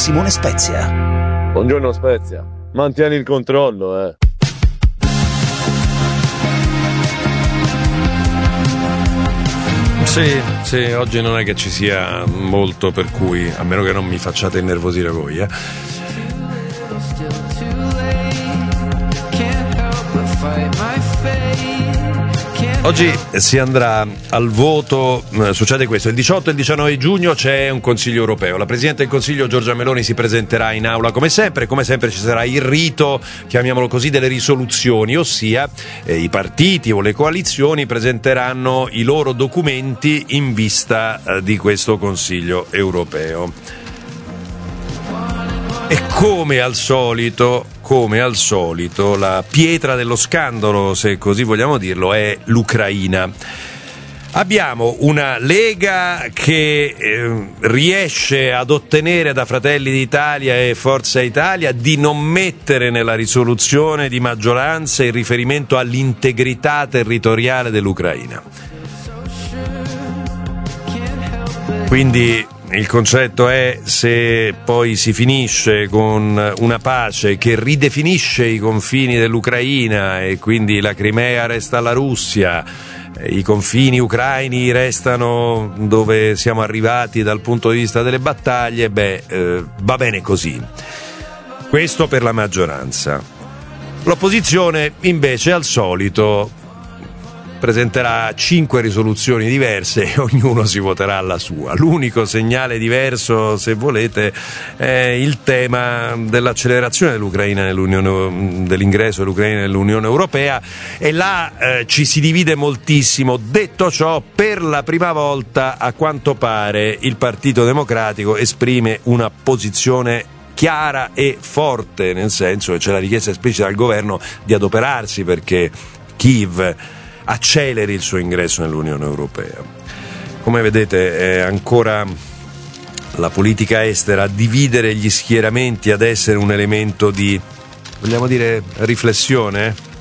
Simone Spezia. Buongiorno Spezia, mantieni il controllo, Sì, oggi non è che ci sia molto, per cui, a meno che non mi facciate innervosire voi, Oggi si andrà al voto, succede questo, il 18 e il 19 giugno c'è un Consiglio europeo, la Presidente del Consiglio Giorgia Meloni si presenterà in aula come sempre ci sarà il rito, chiamiamolo così, delle risoluzioni, ossia i partiti o le coalizioni presenteranno i loro documenti in vista di questo Consiglio europeo. E come al solito, la pietra dello scandalo, se così vogliamo dirlo, è l'Ucraina. Abbiamo una Lega che riesce ad ottenere da Fratelli d'Italia e Forza Italia di non mettere nella risoluzione di maggioranza il riferimento all'integrità territoriale dell'Ucraina. Quindi il concetto è, se poi si finisce con una pace che ridefinisce i confini dell'Ucraina e quindi la Crimea resta alla Russia, i confini ucraini restano dove siamo arrivati dal punto di vista delle battaglie, va bene così. Questo per la maggioranza. L'opposizione invece, al solito, presenterà 5 risoluzioni diverse e ognuno si voterà la sua. L'unico segnale diverso, se volete, è il tema dell'accelerazione dell'Ucraina dell'ingresso dell'Ucraina nell'Unione Europea, e là ci si divide moltissimo. Detto ciò, per la prima volta, a quanto pare, il Partito Democratico esprime una posizione chiara e forte, nel senso che c'è la richiesta esplicita al governo di adoperarsi perché Kiev acceleri il suo ingresso nell'Unione Europea. Come vedete, è ancora la politica estera a dividere gli schieramenti, ad essere un elemento di, vogliamo dire, riflessione?